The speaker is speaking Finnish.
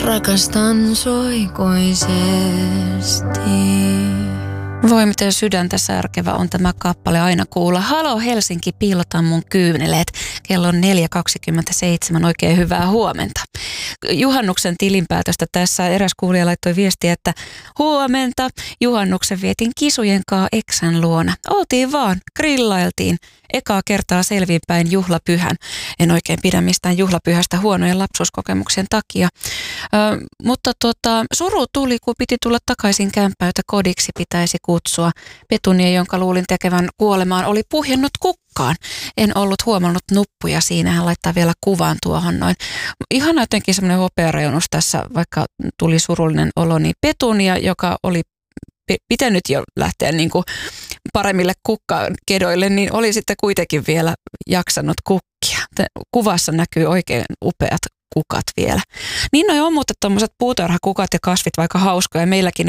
Rakastan sua ikuisesti. Voi miten sydäntä särkevä on tämä kappale aina kuulla. Halo Helsinki, piilotan mun kyyneleet. Kello on 4.27, oikein hyvää huomenta. Juhannuksen tilinpäätöstä tässä eräs kuulija laittoi viestiä, että huomenta. Juhannuksen vietin kisujen kaa eksän luona. Oltiin vaan, grillailtiin. Ekaa kertaa selviinpäin juhlapyhän. En oikein pidä mistään juhlapyhästä huonojen lapsuuskokemuksien takia. Mutta suru tuli, kun piti tulla takaisin kämppään, jota kodiksi pitäisi kutsua. Petunia, jonka luulin tekevän kuolemaan, oli puhjennut kukkaan. En ollut huomannut nuppuja siinä. Hän laittaa vielä kuvan tuohon noin. Ihan jotenkin semmoinen hopeareunus tässä, vaikka tuli surullinen olo, niin Petunia, joka oli pitänyt jo lähteä niin kuin paremmille kukkakedoille, niin oli sitten kuitenkin vielä jaksanut kukkia. Kuvassa näkyy oikein upeat kukat vielä. Niin on, mutta tuommoiset puutarhakukat ja kasvit vaikka hauskoja. Meilläkin